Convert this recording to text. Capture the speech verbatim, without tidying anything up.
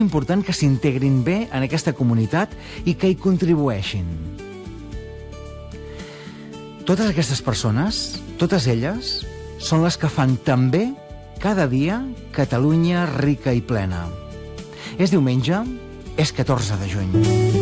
important que s'integrin bé en aquesta comunitat i que hi contribueixin. Totes aquestes persones, totes elles, són les que fan també cada dia Catalunya rica i plena. És diumenge, és catorze de juny.